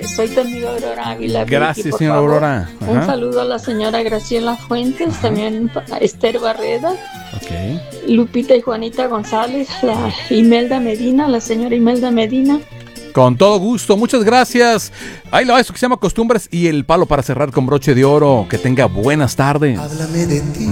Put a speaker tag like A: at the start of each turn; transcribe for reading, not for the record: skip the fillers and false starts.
A: soy tu amiga Aurora Ávila.
B: Gracias,
A: Ricky,
B: señora
A: favor.
B: Aurora. Ajá.
A: Un saludo a la señora Graciela Fuentes, también a Esther Barreda,
B: Ok.
A: Lupita y Juanita González, la Imelda Medina, la señora Imelda Medina.
B: Con todo gusto, muchas gracias. Ahí lo va, eso que se llama Costumbres y el palo para cerrar con broche de oro. Que tenga buenas tardes.
C: Háblame de ti,